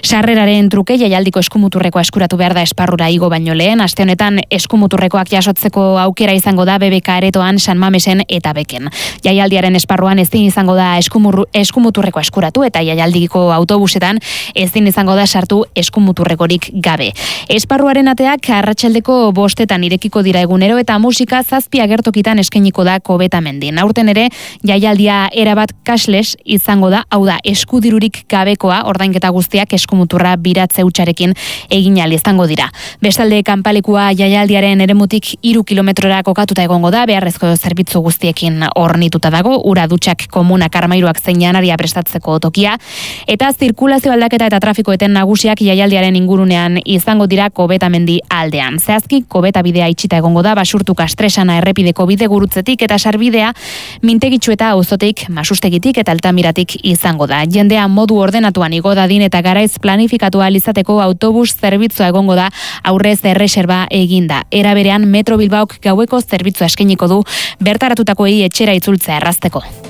Sarreraren truke jaialdiko eskumuturrekoa eskuratu behar da esparrura igo baino lehen. Aste honetan eskumuturrekoak jasotzeko aukera izango da BBK Aretoan, San Mamesen eta Beken. Jaialdiaren esparruan ezin izango da eskumuturrekoa eskuratu eta jaialdiko autobusetan ezin izango da sartu eskumuturrekorik gabe. Esparruaren ateak arratsaldeko 5 irekiko dira egunero eta musika 7 agertokitan eskainiko da Kobetamendin. Aurten ere jaialdia erabat cashless izango da, hau da eskudirurik gabekoa, ordainketa guztiak eskumuturra biratze hutsarekin egin ahal izango dira. Bestalde kanpalekua jaialdiaren eremutik 3 kilometrora kokatuta egongo da, beharrezko zerbitzu guztiekin hornituta dago, ura dutxak komunak armairuak zein janaria prestatzeko tokia, eta zirkulazio aldaketa eta trafikoeten nagusiak jaialdiaren ingurunean izango dira Kobetamendi aldean. Zehazki, Kobeta bidea itxita egongo da, Basurtu Kastresana errepideko bide gurutzetik eta sarbidea Mintegitxueta auzotik, Masustegitik eta Altamiratik izango da. Jendea modu ordenatuan igo dadin eta garaiz planifikatua izateko autobus zerbitzua egongo da, aurrez erreserba eginda. Era berean Metro Bilbaok gaueko zerbitzua eskainiko du bertaratutakoei etxera itzultzea errazteko.